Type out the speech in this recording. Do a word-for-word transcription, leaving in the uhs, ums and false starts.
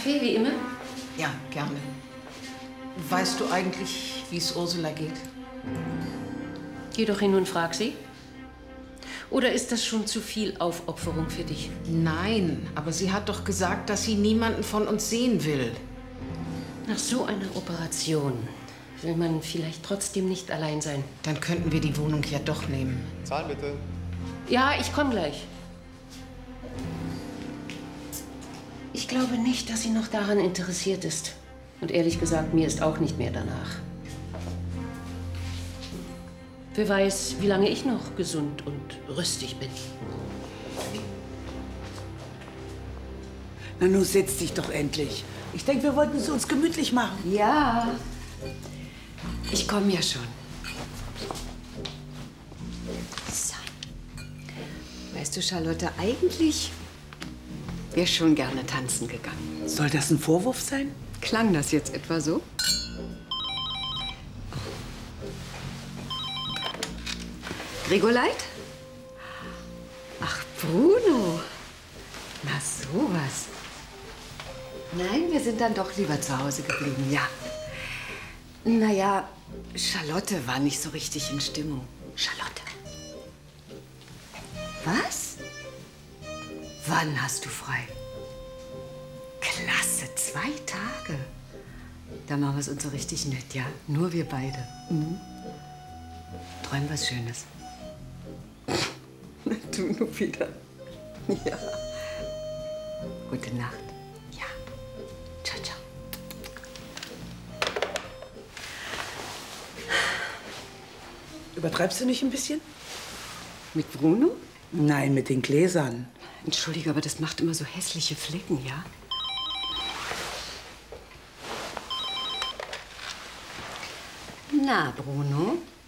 Kaffee, wie immer? Ja, gerne. Weißt du eigentlich, wie es Ursula geht? Geh doch hin und frag sie. Oder ist das schon zu viel Aufopferung für dich? Nein, aber sie hat doch gesagt, dass sie niemanden von uns sehen will. Nach so einer Operation will man vielleicht trotzdem nicht allein sein. Dann könnten wir die Wohnung ja doch nehmen. Zahlen bitte. Ja, ich komme gleich. Ich glaube nicht, dass sie noch daran interessiert ist. Und ehrlich gesagt, mir ist auch nicht mehr danach. Wer weiß, wie lange ich noch gesund und rüstig bin. Na, nun setz dich doch endlich. Ich denke, wir wollten es uns gemütlich machen. Ja, ich komme ja schon. So. Weißt du, Charlotte, eigentlich wäre ich schon gerne tanzen gegangen. Soll das ein Vorwurf sein? Klang das jetzt etwa so? Grigoleit? Ach, Bruno. Na, sowas. Nein, wir sind dann doch lieber zu Hause geblieben, ja. Naja, Charlotte war nicht so richtig in Stimmung. Charlotte. Was? Wann hast du frei? Klasse, zwei Tage. Da machen wir es uns so richtig nett, ja? Nur wir beide. Mhm. Träum was Schönes. Du nur wieder. Ja. Gute Nacht. Ja. Ciao, ciao. Übertreibst du nicht ein bisschen? Mit Bruno? Nein, mit den Gläsern. Entschuldige, aber das macht immer so hässliche Flecken, ja? Na, Bruno?